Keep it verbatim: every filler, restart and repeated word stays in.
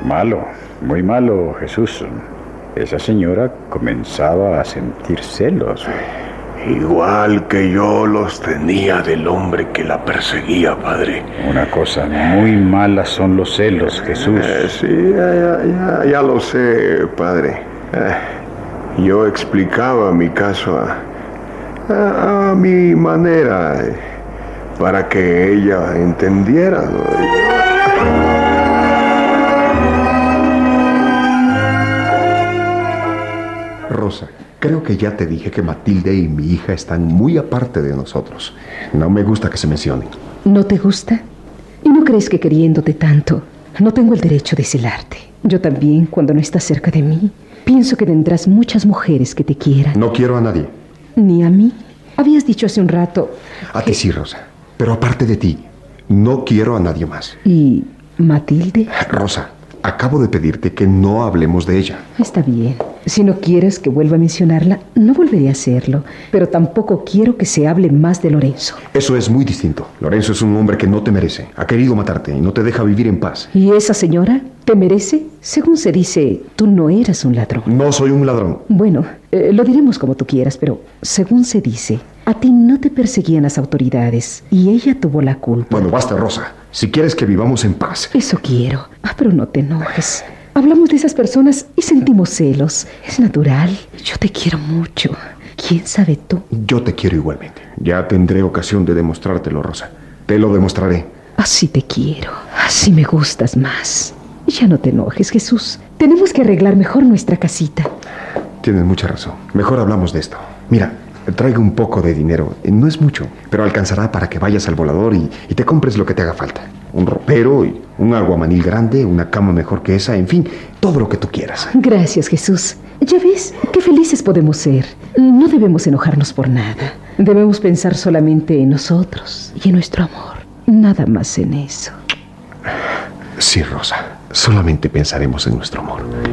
Malo, muy malo, Jesús. Esa señora comenzaba a sentir celos. Igual que yo los tenía del hombre que la perseguía, padre. Una cosa muy mala son los celos, Jesús. Eh, sí, ya, ya, ya, ya lo sé, padre. Eh, yo explicaba mi caso a, a, a mi manera, eh, para que ella entendiera, ¿no? Rosa, creo que ya te dije que Matilde y mi hija están muy aparte de nosotros. No me gusta que se mencionen. ¿No te gusta? ¿Y no crees que queriéndote tanto, no tengo el derecho de celarte? Yo también, cuando no estás cerca de mí, pienso que tendrás muchas mujeres que te quieran. No quiero a nadie. ¿Ni a mí? Habías dicho hace un rato... A que... ti sí, Rosa. Pero aparte de ti, no quiero a nadie más. ¿Y Matilde? Rosa, acabo de pedirte que no hablemos de ella. Está bien. Si no quieres que vuelva a mencionarla, no volveré a hacerlo. Pero tampoco quiero que se hable más de Lorenzo. Eso es muy distinto. Lorenzo es un hombre que no te merece. Ha querido matarte y no te deja vivir en paz. ¿Y esa señora te merece? Según se dice, tú no eras un ladrón. No soy un ladrón. Bueno, eh, lo diremos como tú quieras, pero según se dice, a ti no te perseguían las autoridades y ella tuvo la culpa. Bueno, basta, Rosa. Si quieres que vivamos en paz. Eso quiero. Ah, pero no te enojes. Hablamos de esas personas y sentimos celos. Es natural. Yo te quiero mucho. ¿Quién sabe tú? Yo te quiero igualmente. Ya tendré ocasión de demostrártelo, Rosa. Te lo demostraré. Así te quiero. Así me gustas más. Ya no te enojes, Jesús. Tenemos que arreglar mejor nuestra casita. Tienes mucha razón. Mejor hablamos de esto. Mira, traigo un poco de dinero. No es mucho, pero alcanzará para que vayas al volador y, y te compres lo que te haga falta. Un ropero, y un aguamanil grande, una cama mejor que esa, en fin, todo lo que tú quieras. Gracias, Jesús. Ya ves, qué felices podemos ser. No debemos enojarnos por nada. Debemos pensar solamente en nosotros y en nuestro amor. Nada más en eso. Sí, Rosa. Solamente pensaremos en nuestro amor.